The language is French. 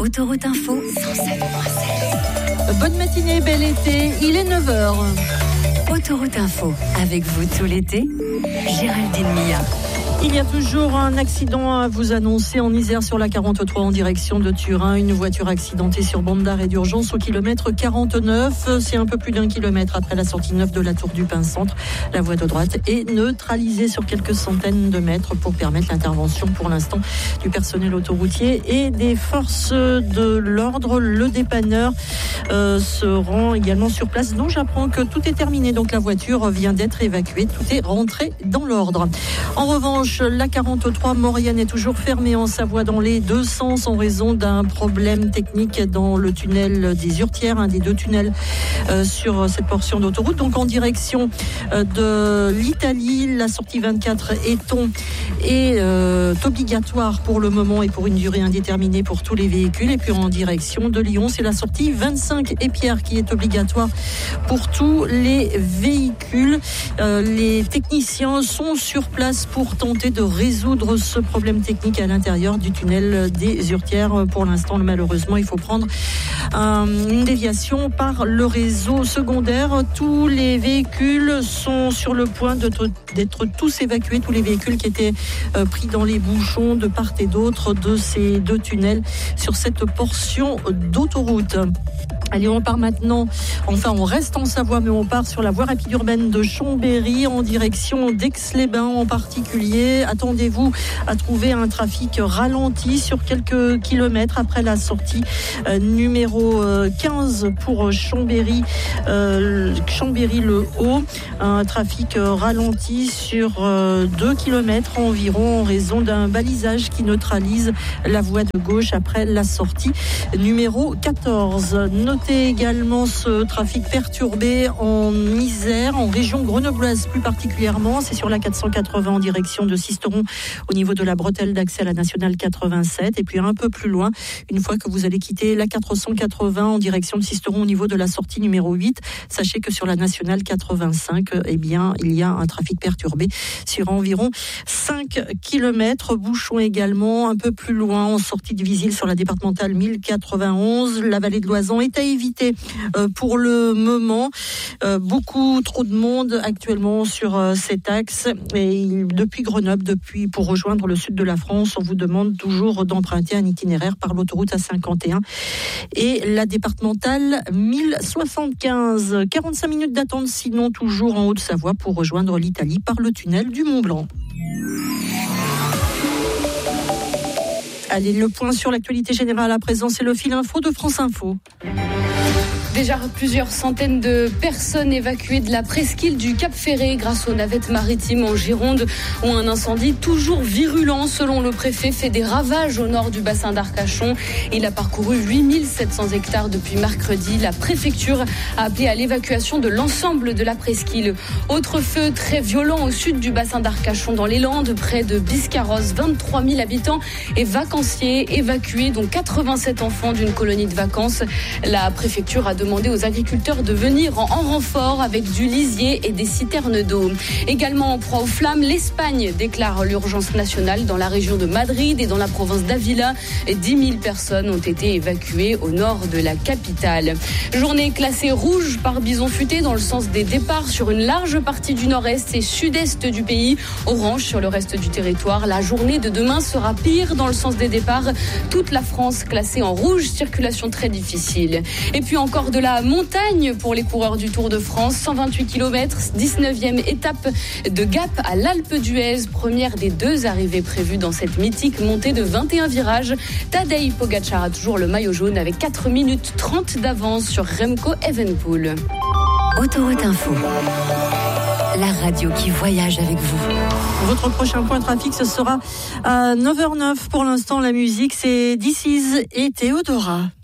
Autoroute Info 107.7. Bonne matinée, bel été, il est 9h. Autoroute Info, avec vous tout l'été, Géraldine Mia. Il y a toujours un accident à vous annoncer en Isère sur la 43 en direction de Turin. Une voiture accidentée sur bande d'arrêt d'urgence au kilomètre 49. C'est un peu plus d'1 kilomètre après la sortie 9 de la Tour du Pin Centre. La voie de droite est neutralisée sur quelques centaines de mètres pour permettre l'intervention pour l'instant du personnel autoroutier et des forces de l'ordre. Le dépanneur se rend également sur place. Donc j'apprends que tout est terminé. Donc la voiture vient d'être évacuée. Tout est rentré dans l'ordre. En revanche, la 43 Maurienne est toujours fermée en Savoie dans les deux sens en raison d'un problème technique dans le tunnel des Hurtières, un des deux tunnels sur cette portion d'autoroute. Donc en direction de l'Italie, la sortie 24 Éton est obligatoire pour le moment et pour une durée indéterminée pour tous les véhicules. Et puis en direction de Lyon, c'est la sortie 25 Épierre qui est obligatoire pour tous les véhicules. Les techniciens sont sur place pour tenter de résoudre ce problème technique à l'intérieur du tunnel des Hurtières. Pour l'instant, malheureusement, il faut prendre une déviation par le réseau secondaire. Tous les véhicules sont sur le point d'être tous évacués, tous les véhicules qui étaient pris dans les bouchons de part et d'autre de ces deux tunnels sur cette portion d'autoroute. Allez, on part maintenant, on reste en Savoie, mais on part sur la voie rapide urbaine de Chambéry en direction d'Aix-les-Bains en particulier. Attendez-vous à trouver un trafic ralenti sur quelques kilomètres après la sortie numéro 15 pour Chambéry le Haut. Un trafic ralenti sur 2 kilomètres environ en raison d'un balisage qui neutralise la voie de gauche après la sortie numéro 14. Notez également ce trafic perturbé en Isère, en région grenobloise plus particulièrement. C'est sur la 480 en direction de Sisteron au niveau de la bretelle d'accès à la nationale 87. Et puis un peu plus loin, une fois que vous allez quitter la 480 en direction de Sisteron au niveau de la sortie numéro 8, sachez que sur la nationale 85, eh bien, il y a un trafic perturbé sur environ 5 km. Bouchon également un peu plus loin en sortie de Visil sur la départementale 1091. La vallée de Loisan est à éviter pour le moment. Beaucoup trop de monde actuellement sur cet axe. Et depuis Grenoble, pour rejoindre le sud de la France, on vous demande toujours d'emprunter un itinéraire par l'autoroute A51 et la départementale 1075. 45 minutes d'attente sinon toujours en Haute-Savoie pour rejoindre l'Italie par le tunnel du Mont-Blanc. Allez, le point sur l'actualité générale à présent, c'est le fil info de France Info. Déjà plusieurs centaines de personnes évacuées de la presqu'île du Cap Ferré grâce aux navettes maritimes en Gironde où un incendie toujours virulent selon le préfet fait des ravages au nord du bassin d'Arcachon. Il a parcouru 8700 hectares depuis mercredi. La préfecture a appelé à l'évacuation de l'ensemble de la presqu'île. Autre feu très violent au sud du bassin d'Arcachon dans les Landes, près de Biscarrosse. 23 000 habitants et vacanciers évacués, dont 87 enfants d'une colonie de vacances. La préfecture a demandé aux agriculteurs de venir en renfort avec du lisier et des citernes d'eau. Également en proie aux flammes, l'Espagne déclare l'urgence nationale dans la région de Madrid et dans la province d'Ávila. 10 000 personnes ont été évacuées au nord de la capitale. Journée classée rouge par bison futé dans le sens des départs sur une large partie du nord-est et sud-est du pays. Orange sur le reste du territoire. La journée de demain sera pire dans le sens des départs. Toute la France classée en rouge, circulation très difficile. Et puis encore de la montagne pour les coureurs du Tour de France. 128 km, 19e étape de Gap à l'Alpe d'Huez. Première des 2 arrivées prévues dans cette mythique montée de 21 virages. Tadej Pogačar a toujours le maillot jaune avec 4 minutes 30 d'avance sur Remco Evenepoel. Autoroute Info, la radio qui voyage avec vous. Votre prochain point trafic, ce sera à 9h09. Pour l'instant, la musique, c'est This Is et Théodora.